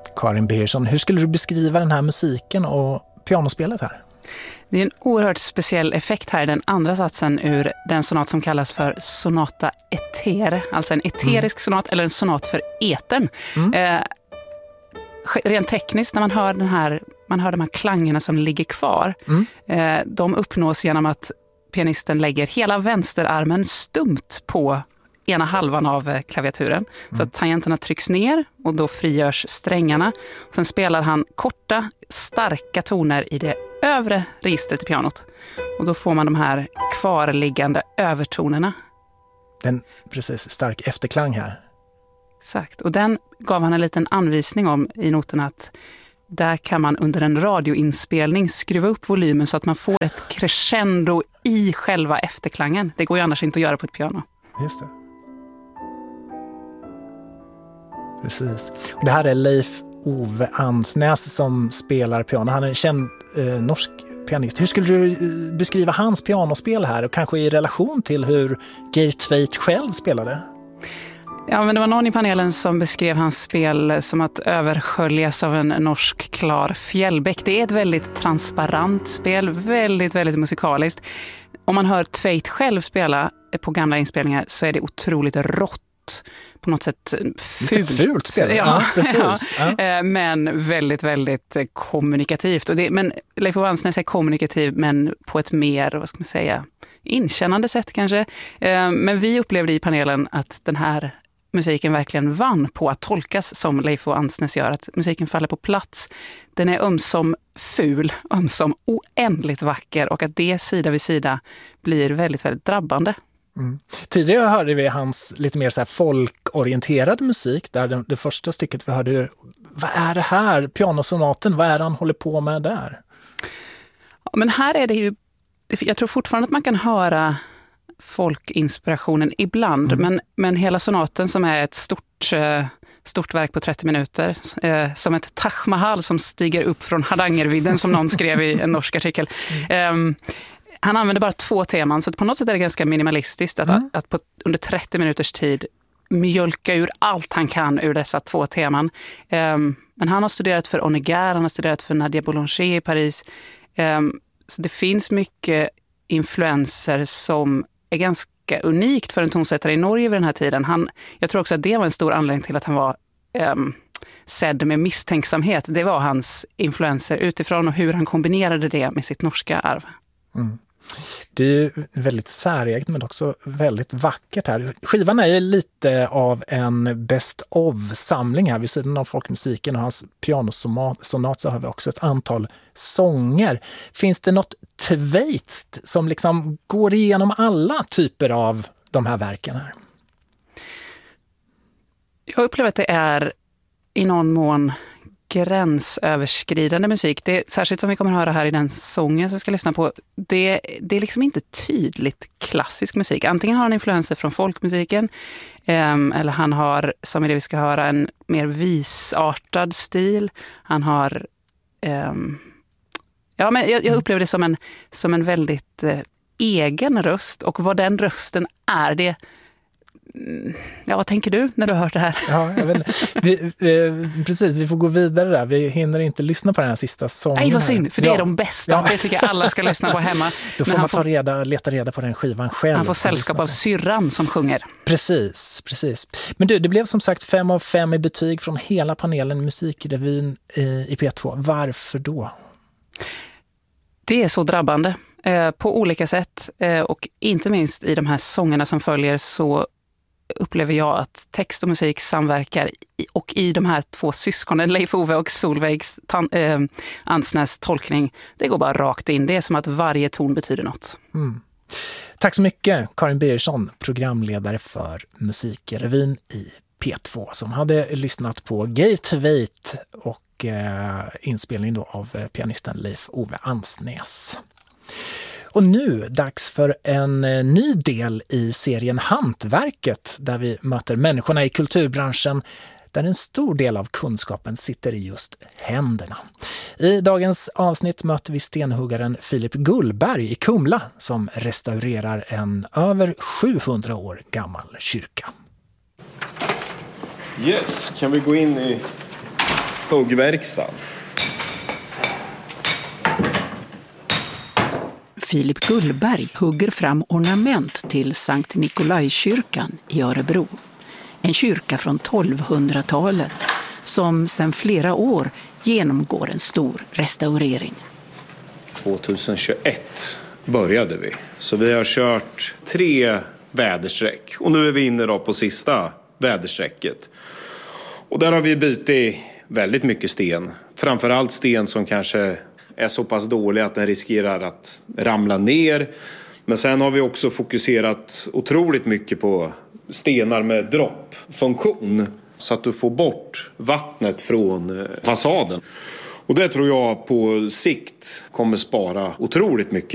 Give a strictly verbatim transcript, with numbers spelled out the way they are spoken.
Karin Birgersson. Hur skulle du beskriva den här musiken och pianospelet här? Det är en oerhört speciell effekt här i den andra satsen ur den sonat som kallas för sonata etere. Alltså en eterisk mm. sonat eller en sonat för etern. Mm. Eh, rent tekniskt när man hör, den här, man hör de här klangerna som ligger kvar. Mm. Eh, de uppnås genom att pianisten lägger hela vänsterarmen stumt på ena halvan av klaviaturen. Mm. Så att tangenterna trycks ner och då frigörs strängarna. Sen spelar han korta, starka toner i det övre registret i pianot. Och då får man de här kvarliggande övertonerna. Den precis stark efterklang här. Exakt. Och den gav han en liten anvisning om i noterna att där kan man under en radioinspelning skruva upp volymen så att man får ett crescendo i själva efterklangen. Det går ju annars inte att göra på ett piano. Just det. Precis. Och det här är Leif Ove Ansnäs som spelar piano. Han är en känd eh, norsk pianist. Hur skulle du beskriva hans pianospel här och kanske i relation till hur Geir Tveit själv spelade? Ja, men det var någon i panelen som beskrev hans spel som att översköljas av en norsk klar fjällbäck. Det är ett väldigt transparent spel, väldigt, väldigt musikaliskt. Om man hör Tveit själv spela på gamla inspelningar så är det otroligt rått. På något sätt fult. Lite fult spel. Ja, ja, precis. Ja. Men väldigt, väldigt kommunikativt. Och det, men Leif Ove Ansnäs är kommunikativ men på ett mer, vad ska man säga, inkännande sätt kanske. Men vi upplevde i panelen att den här musiken verkligen vann på att tolkas som Leif Ove Ansnäs gör. Att musiken faller på plats. Den är ömsom ful, ömsom oändligt vacker och att det sida vid sida blir väldigt, väldigt drabbande. Mm. Tidigare hörde vi hans lite mer så här folkorienterad musik där det, det första stycket vi hörde, vad är det här? Pianosonaten, vad är det han håller på med där? Ja, men här är det ju, jag tror fortfarande att man kan höra folkinspirationen ibland, mm. men, men hela sonaten som är ett stort, stort verk på trettio minuter, eh, som ett Taj Mahal som stiger upp från Hardangervidden som någon skrev i en norsk artikel. Mm. Eh, Han använder bara två teman, så på något sätt är det ganska minimalistiskt att, mm. att på, under trettio minuters tid mjölka ur allt han kan ur dessa två teman. Um, men han har studerat för Honegger, han har studerat för Nadia Boulanger i Paris. Um, så det finns mycket influenser som är ganska unikt för en tonsättare i Norge vid den här tiden. Han, jag tror också att det var en stor anledning till att han var um, sedd med misstänksamhet. Det var hans influenser utifrån och hur han kombinerade det med sitt norska arv. Mm. Det är väldigt säreget men också väldigt vackert här. Skivan är ju lite av en best of-samling här. Vid sidan av folkmusiken och hans pianosonat så har vi också ett antal sånger. Finns det något Tveit som liksom går igenom alla typer av de här verken här? Jag upplever att det är i någon mån gränsöverskridande musik. Det är, särskilt som vi kommer att höra här i den sången som vi ska lyssna på, det, det är liksom inte tydligt klassisk musik. Antingen har han influenser från folkmusiken eh, eller han har, som i det vi ska höra, en mer visartad stil. Han har eh, ja, men jag, jag upplever det som en, som en väldigt eh, egen röst, och vad den rösten är, det ja, vad tänker du när du har hört det här? Ja, jag vet, vi, vi, precis, vi får gå vidare där. Vi hinner inte lyssna på den här sista sången. Nej, vad synd, för det ja. är de bästa. Ja. Det tycker jag alla ska lyssna på hemma. Då får Men man får, ta reda, leta reda på den skivan själv. Han får sällskap av syrran som sjunger. Precis, precis. Men du, det blev som sagt fem av fem i betyg från hela panelen Musikrevyn i P två. Varför då? Det är så drabbande eh, på olika sätt. Eh, och inte minst i de här sångerna som följer så upplever jag att text och musik samverkar i, och i de här två syskonen, Leif Ove och Solveigs tan, eh, Ansnäs tolkning, det går bara rakt in. Det är som att varje ton betyder något. Mm. Tack så mycket, Karin Birgersson, programledare för Musikrevyn i P två, som hade lyssnat på Geir Tveit och eh, inspelning då av pianisten Leif Ove Ansnäs. Och nu dags för en ny del i serien Hantverket, där vi möter människorna i kulturbranschen, där en stor del av kunskapen sitter i just händerna. I dagens avsnitt möter vi stenhuggaren Filip Gullberg i Kumla som restaurerar en över sjuhundra år gammal kyrka. Yes, kan vi gå in i huggverkstan. Filip Gullberg hugger fram ornament till Sankt Nikolajkyrkan i Örebro. En kyrka från tolvhundratalet som sedan flera år genomgår en stor restaurering. tjugohundratjugoett började vi. Så vi har kört tre vädersträck. Och nu är vi inne då på sista vädersträcket. Och där har vi bytt väldigt mycket sten. Framförallt sten som kanske är så pass dålig att den riskerar att ramla ner. Men sen har vi också fokuserat otroligt mycket på stenar med droppfunktion. Så att du får bort vattnet från fasaden. Och det tror jag på sikt kommer spara otroligt mycket